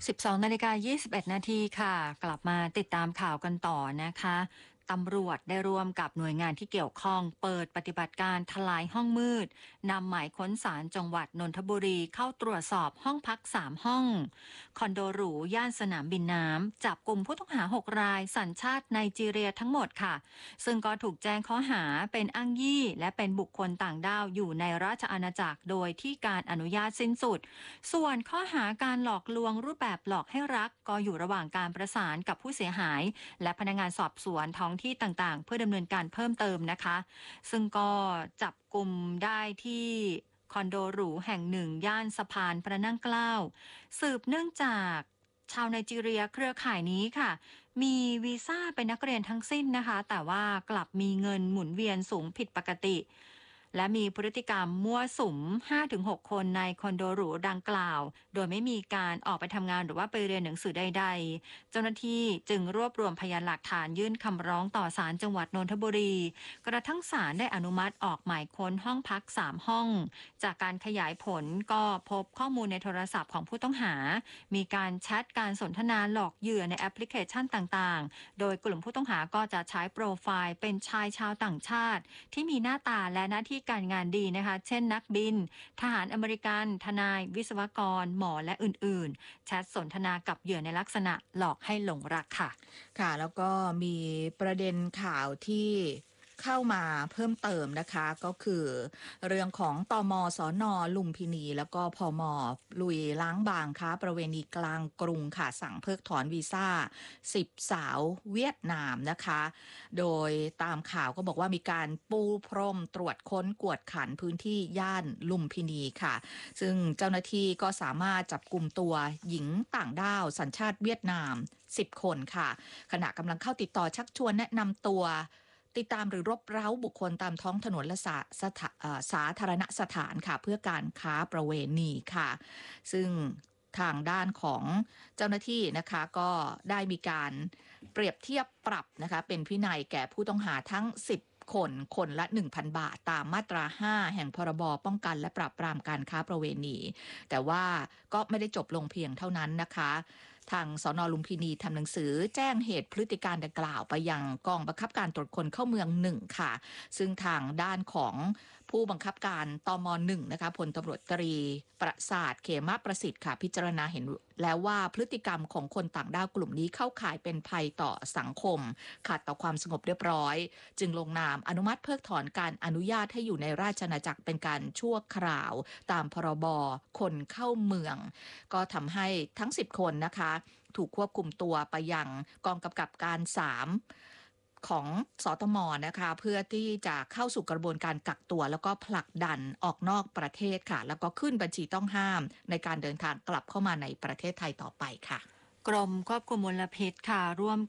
12:21 นาทีค่ะกลับมาติดตามข่าวกันต่อนะคะตำรวจได้ร่วมกับหน่วยงานที่เกี่ยวข้องเปิดปฏิบัติการทลายห้องมืดนำหมายค้นศาลจังหวัดนนทบุรีเข้าตรวจสอบห้องพัก3ห้องคอนโดหรูย่านสนามบินน้ำจับกลุ่มผู้ต้องหา6 รายสัญชาติไนจีเรียทั้งหมดค่ะซึ่งก็ถูกแจ้งข้อหาเป็นอ้างยี่และเป็นบุคคลต่างด้าวอยู่ในราชอาณาจักรโดยที่การอนุญาตสิ้นสุดส่วนข้อหาการหลอกลวงรูปแบบหลอกให้รักก็อยู่ระหว่างการประสานกับผู้เสียหายและพนักงานสอบสวนท้องที่ต่างๆเพื่อดำเนินการเพิ่มเติมนะคะซึ่งก็จับกลุ่มได้ที่คอนโดหรูแห่งหนึ่งย่านสะพานพระนั่งเกล้าสืบเนื่องจากชาวไนจีเรียเครือข่ายนี้ค่ะมีวีซ่าเป็นนักเรียนทั้งสิ้นนะคะแต่ว่ากลับมีเงินหมุนเวียนสูงผิดปกติและมีพฤติกรรมมั่วสุม 5-6 คนในคอนโดหรูดังกล่าวโดยไม่มีการออกไปทำงานหรือว่าไปเรียนหนังสือใดๆเจ้าหน้าที่จึงรวบรวมพยานหลักฐานยื่นคำร้องต่อศาลจังหวัดนนทบุรีกระทั่งศาลได้อนุมัติออกหมายค้นห้องพัก3ห้องจากการขยายผลก็พบข้อมูลในโทรศัพท์ของผู้ต้องหามีการแชทการสนทนาหลอกเหยื่อในแอปพลิเคชันต่างๆโดยกลุ่มผู้ต้องหาก็จะใช้โปรไฟล์เป็นชายชาวต่างชาติที่มีหน้าตาและหน้าที่การงานดีนะคะเช่นนักบินทหารอเมริกันทนายวิศวกรหมอและอื่นๆแชทสนทนากับเหยื่อในลักษณะหลอกให้หลงรักค่ะค่ะแล้วก็มีประเด็นข่าวที่เข้ามาเพิ่มเติมนะคะก็คือเรื่องของตมสนลุมพินีแล้วก็พมลุยล้างบางค้าประเวณีกลางกรุงค่ะสั่งเพิกถอนวีซ่า10 สาวเวียดนามนะคะโดยตามข่าวก็บอกว่ามีการปูพรมตรวจค้นกวดขันพื้นที่ย่านลุมพินีค่ะซึ่งเจ้าหน้าที่ก็สามารถจับกลุ่มตัวหญิงต่างด้าวสัญชาติเวียดนาม10 คนค่ะขณะกำลังเข้าติดต่อชักชวนแนะนำตัวติดตามหรือรบเร้าบุคคลตามท้องถนนและสาธารณสถานค่ะเพื่อการค้าประเวณีค่ะซึ่งทางด้านของเจ้าหน้าที่นะคะก็ได้มีการเปรียบเทียบปรับนะคะเป็นพินัยแก่ผู้ต้องหาทั้ง10 คนคนละ 1,000 บาทตามมาตรา 5 แห่งพรบป้องกันและปราบปรามการค้าประเวณีแต่ว่าก็ไม่ได้จบลงเพียงเท่านั้นนะคะทางสน.ลุมพินีทำหนังสือแจ้งเหตุพฤติการดังกล่าวไปยังกองบังคับการตรวจคนเข้าเมือง1ค่ะซึ่งทางด้านของผู้บังคับการตม1นะคะพลตำรวจตรีประสาทเขมประสิทธิ์ค่ะพิจารณาเห็นแล้วว่าพฤติกรรมของคนต่างด้าวกลุ่มนี้เข้าข่ายเป็นภัยต่อสังคมขัดต่อความสงบเรียบร้อยจึงลงนามอนุมัติเพิกถอนการอนุญาตให้อยู่ในราชอาณาจักรเป็นการชั่วคราวตามพรบคนเข้าเมืองก็ทำให้ทั้ง10 คนนะคะถูกควบคุมตัวไปยังกองกำกับการ3ของสตม.นะคะเพื่อที่จะเข้าสู่กระบวนการกักตัวแล้วก็ผลักดันออกนอกประเทศค่ะแล้วก็ขึ้นบัญชีต้องห้ามในการเดินทางกลับเข้ามาในประเทศไทยต่อไปค่ะกรมควบคุมมลพิษค่ะร่วม